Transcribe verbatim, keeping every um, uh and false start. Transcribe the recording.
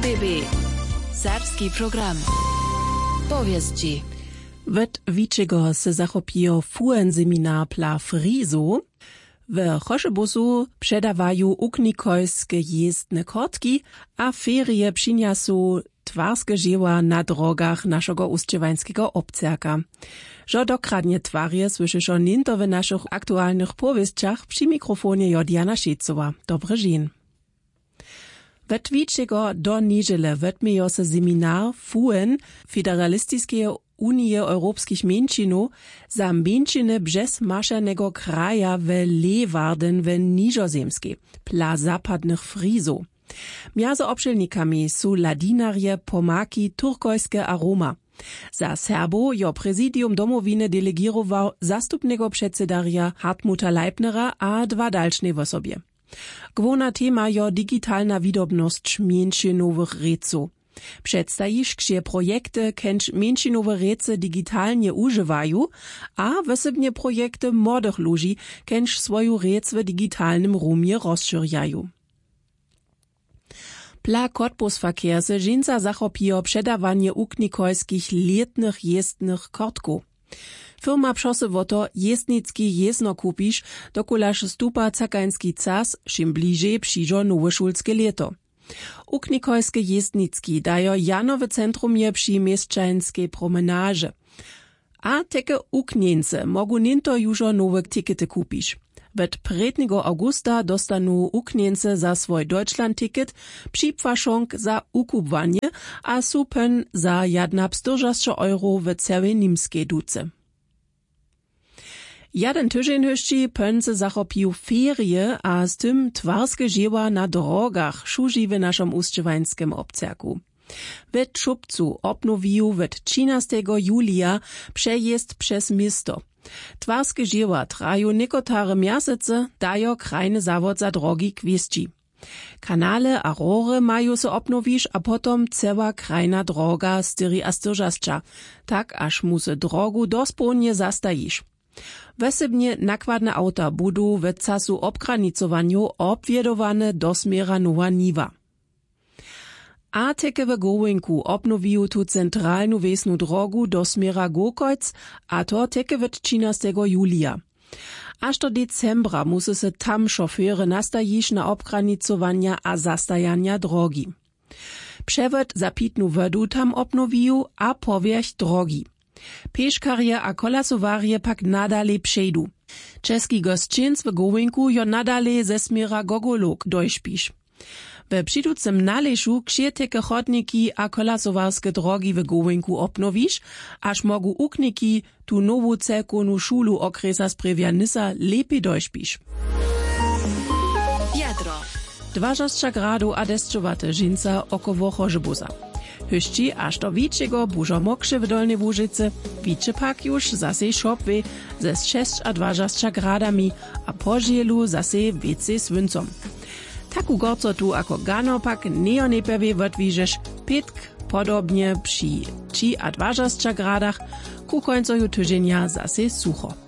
B B. Serbski program. Powieści. Wet wiczego se zachopijo fuен seminar pla frizo. W Choszebusu przedawają uknikojskie jezdne kotki, a ferie przyniosą twarskie dzieła na drogach naszego ustczewańskiego obcerka. Żo dokradnie twarje słyszyszą ninto w naszych aktualnych powieściach przy mikrofonie Jodiana Szejcowa. Dobry dzień. Wet wiczego do niedziele wetmiejo se seminar fuen Federalistiskie Unie Europskich Mężczyznów za mężczyznę brzez maszanego kraja w Leeuwarden w Nizozemskiej, pla zapadnych Frizów. Między obszylnikami są ladinarje, pomaki, turkojskie a Roma. Za Serbo jo prezydium domowiny delegirował zastupnego przedsedaria Hartmuta Leibnera a dwa dalszne w osobie. Główna tema jo digitalna widobność mężczyznowych reców. Przedstawisz, gdzie projekty kęć mężczyznowe rece digitalnie używają, a wysybnie projekty młodych ludzi kęć swoją rec w digitalnym rumie rozszerzają. Pla Cottbus-Verkehr se dżinca zachopijo przedawanie uknikojskich letnych jezdnych kortków. Firma przosy woto jezdnicki jezdno kupisz, dokulaż stupa cakański cas, czym bliżej przyjdzie nowe szulskie leto. Uknikojskie jezdnicki dajo janowe centrumje przy mieszczańskiej promenarze. A teke uknience mogu ninto jużo nowe tikety kupisz. Wet piętnastego augusta dostanu uknience za swój Deutschland-ticket przypłaszonk za ukupwanie, a supen za jedna pstyrzasto euro w całej niemskiej duce. Jeden tydzień jeszcze pędze zachopił ferie, a z tym twarskie dzieła na drogach szuży w naszym ustczewańskim obcerku. W Czubcu obnowił w trzynastego julia przejazd przez miasto. Twarskie dzieła trają niekotare miesiące, dają krajny zawód za drogi kwestii. Kanale a rory mają se obnowić, a potom cała krajna droga styri a styrzascza, tak aż mu se drogu dospełnie zastajisz. Wesybnie nakładne auta budu w casu obgranicowaniu obwiedowane do smiera Nowa Niwa. A teke w Gołęku obnowił tu centralnu wiesnu drogu do smiera Gokojc, a to teke w trzynastego julia. Aż do decembra musi se tam szofery nastajić na obgranicowania a zastajania drogi. Przewód za pitnu wodu tam obnowił, a powierzch drogi. Peškarje a kolasowarje pak nadale przejdu. Czeski gosčinc w Gołęku jo nadale ze smiera Gogolok dojšpiš. W przytucym naleszu ksieteke chodniki a kolasowarskie drogi w Gołęku obnowisz, aż mogu ukniki tu nowu celkownu szulu okresa sprewjanisa lepiej dojšpiš. Jadro. dwadzieścia gradu a deszczowate dżinca około Choszebusa. Hyszci aż do wiczego bużo mokrzy w Dolnej Łużycy, wicze pak już zase szopwy ze sześć a dwadzieścia gradami, a po žielu zase wiece swyncom. Taku gorcotu ako gano pak neonepewie wodwiżesz pietk podobnie przy trzy a dwadzieścia gradach, ku końcoju tydzienia zase sucho.